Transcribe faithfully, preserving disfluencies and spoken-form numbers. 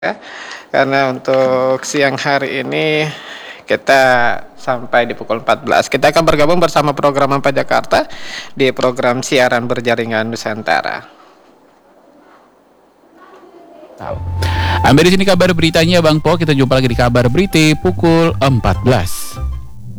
Ya, karena untuk siang hari ini kita sampai di pukul empat belas. Kita akan bergabung bersama program Mapa Jakarta di program siaran berjaringan Nusantara. Tahu. Ambil di sini kabar beritanya Bang Po. Kita jumpa lagi di kabar berita pukul empat belas.